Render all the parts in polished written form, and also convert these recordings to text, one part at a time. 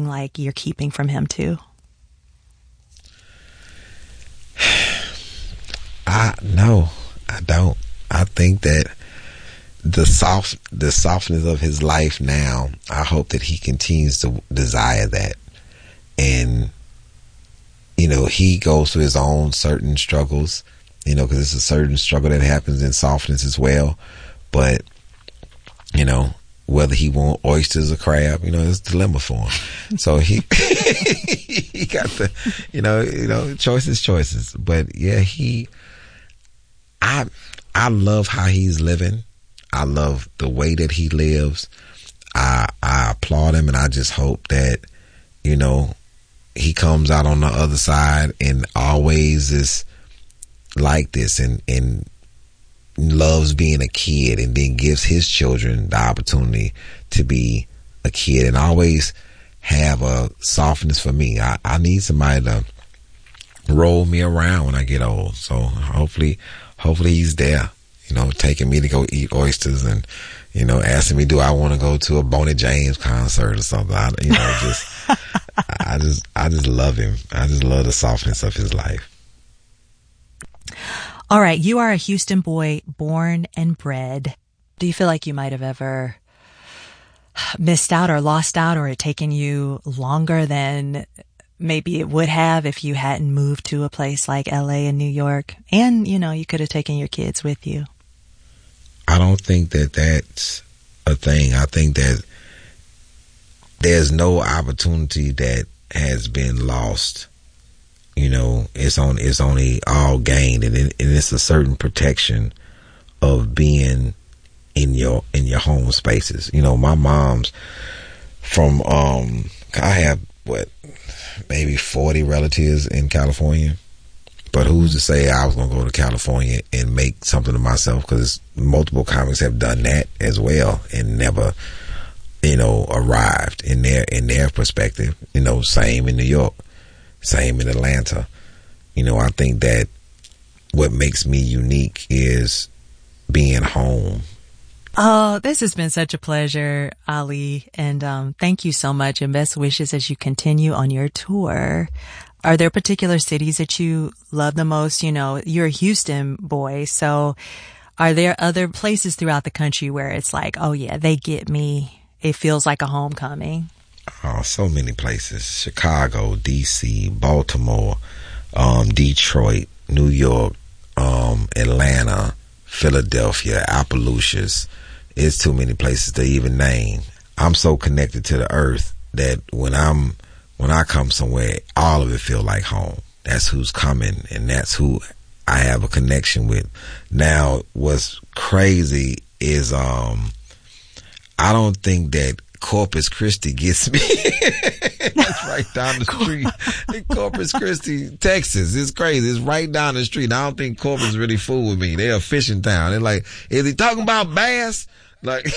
feeling like you're keeping from him too? No, I don't. I think that the softness of his life now, I hope that he continues to desire that. And, he goes through his own certain struggles, because it's a certain struggle that happens in softness as well. But, whether he want oysters or crab, it's a dilemma for him. So he got the, choices. But yeah, I love how he's living. I love the way that he lives. I applaud him, and I just hope that, he comes out on the other side and always is like this and loves being a kid, and then gives his children the opportunity to be a kid, and always have a softness for me. I need somebody to roll me around when I get old. So hopefully he's there, taking me to go eat oysters and, asking me, do I want to go to a Boney James concert or something? I just love him. I just love the softness of his life. All right. You are a Houston boy, born and bred. Do you feel like you might have ever missed out or lost out, or it taken you longer than maybe it would have if you hadn't moved to a place like LA and New York, and, you could have taken your kids with you? I don't think that that's a thing. I think that there's no opportunity that has been lost. It's only all gained, and it's a certain protection of being in your home spaces. My mom's from I have maybe 40 relatives in California, but who's to say I was going to go to California and make something of myself? Because multiple comics have done that as well and never, arrived in their perspective. Same in New York, same in Atlanta. I think that what makes me unique is being home. Oh, this has been such a pleasure, Ali. And thank you so much, and best wishes as you continue on your tour. Are there particular cities that you love the most? You're a Houston boy, so are there other places throughout the country where it's like, oh yeah, they get me? It feels like a homecoming. Oh, so many places. Chicago, DC, Baltimore, Detroit, New York, Atlanta, Philadelphia, Appaloosas. It's too many places to even name. I'm so connected to the earth that when I come somewhere, all of it feel like home. That's who's coming, and that's who I have a connection with. Now, what's crazy is I don't think that Corpus Christi gets me. It's right down the street. In Corpus Christi, Texas. It's crazy. It's right down the street. I don't think Corpus really fool with me. They're a fishing town. They're like, is he talking about bass? Like,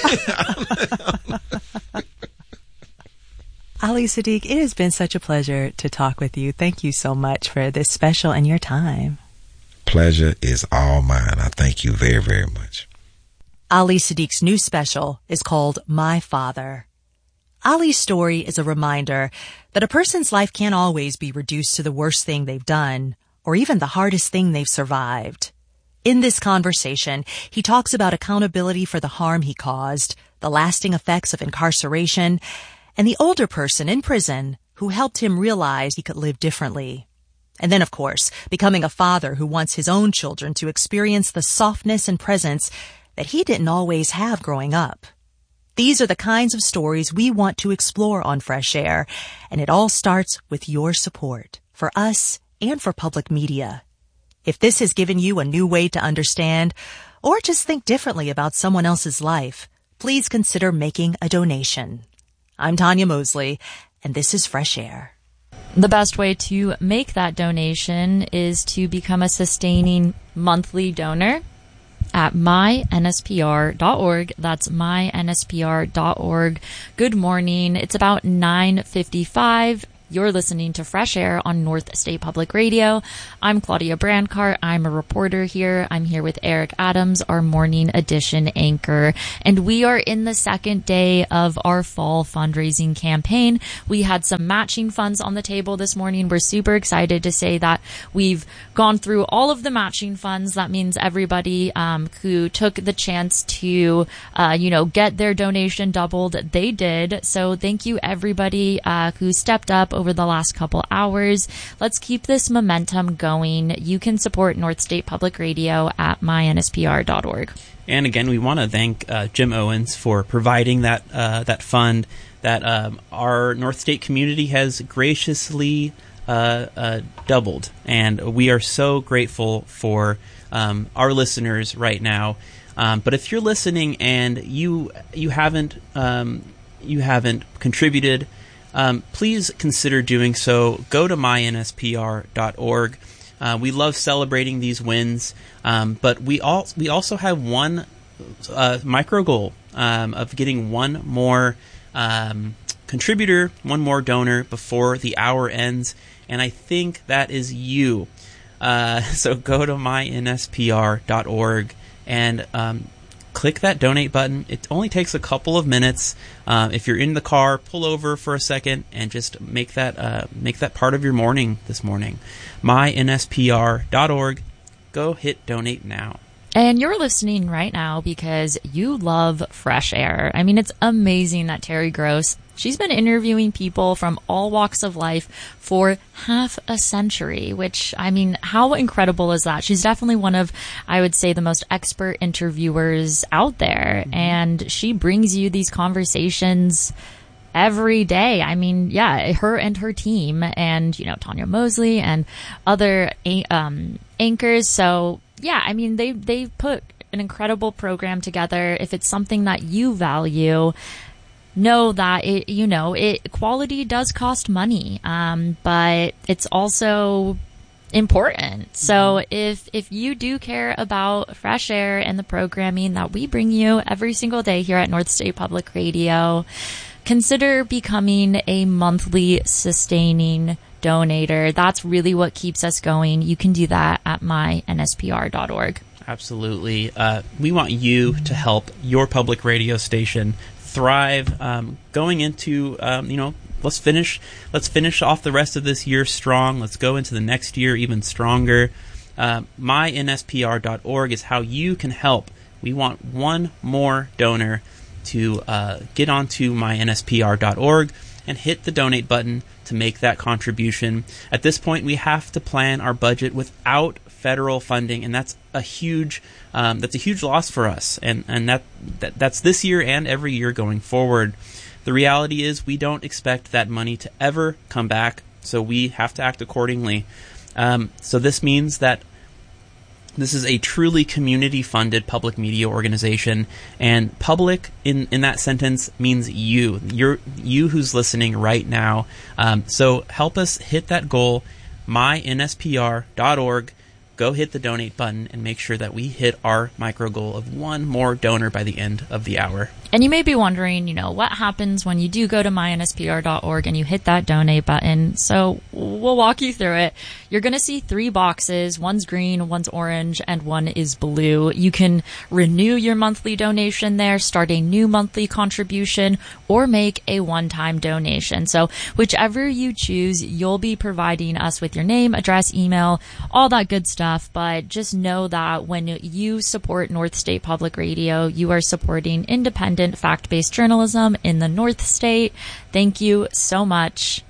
Ali Siddiq, it has been such a pleasure to talk with you. Thank you so much for this special and your time. Pleasure is all mine. I thank you very, very much. Ali Siddiq's new special is called My Father. Ali's story is a reminder that a person's life can't always be reduced to the worst thing they've done, or even the hardest thing they've survived. In this conversation, he talks about accountability for the harm he caused, the lasting effects of incarceration, and the older person in prison who helped him realize he could live differently. And then, of course, becoming a father who wants his own children to experience the softness and presence that he didn't always have growing up. These are the kinds of stories we want to explore on Fresh Air, and it all starts with your support for us and for public media. If this has given you a new way to understand or just think differently about someone else's life, please consider making a donation. I'm Tanya Mosley, and this is Fresh Air. The best way to make that donation is to become a sustaining monthly donor at mynspr.org. That's mynspr.org. Good morning. It's about 9:55 You're listening to Fresh Air on North State Public Radio. I'm Claudia Brandcart. I'm a reporter here. I'm here with Eric Adams, our morning edition anchor. And we are in the second day of our fall fundraising campaign. We had some matching funds on the table this morning. We're super excited to say that we've gone through all of the matching funds. That means everybody who took the chance to, get their donation doubled, they did. So thank you everybody who stepped up over the last couple hours. Let's keep this momentum going. You can support North State Public Radio at mynspr.org. And again, we want to thank Jim Owens for providing that fund that our North State community has graciously doubled. And we are so grateful for our listeners right now. But if you're listening and you haven't contributed, please consider doing so. Go to mynspr.org. We love celebrating these wins, but we also have one micro goal of getting one more contributor, one more donor before the hour ends, and I think that is you. So go to mynspr.org and click that donate button. It only takes a couple of minutes. If you're in the car, pull over for a second and just make that part of your morning this morning. mynspr.org. Go hit donate now. And you're listening right now because you love fresh air. I mean, it's amazing that Terry Gross, she's been interviewing people from all walks of life for half a century, which, I mean, how incredible is that? She's definitely one of, I would say, the most expert interviewers out there. Mm-hmm. And she brings you these conversations every day. I mean, yeah, her and her team and, Tanya Mosley and other anchors. So, yeah, I mean, they put an incredible program together. If it's something that you value, know that quality does cost money, but it's also important. So if you do care about fresh air and the programming that we bring you every single day here at North State Public Radio, consider becoming a monthly sustaining donator. That's really what keeps us going. You can do that at mynspr.org. Absolutely. We want you to help your public radio station thrive going into, let's finish off the rest of this year strong. Let's go into the next year even stronger. mynspr.org is how you can help. We want one more donor to get onto mynspr.org and hit the donate button to make that contribution. At this point, we have to plan our budget without federal funding, and that's a huge loss for us. And that's this year and every year going forward. The reality is we don't expect that money to ever come back, so we have to act accordingly. So this means that this is a truly community-funded public media organization, and public in that sentence means you who's listening right now. So help us hit that goal, mynspr.org. Go hit the donate button and make sure that we hit our micro goal of one more donor by the end of the hour. And you may be wondering, what happens when you do go to mynspr.org and you hit that donate button. So we'll walk you through it. You're going to see 3 boxes. One's green, one's orange, and one is blue. You can renew your monthly donation there, start a new monthly contribution, or make a one-time donation. So whichever you choose, you'll be providing us with your name, address, email, all that good stuff. But just know that when you support North State Public Radio, you are supporting independent, fact-based journalism in the North State. Thank you so much.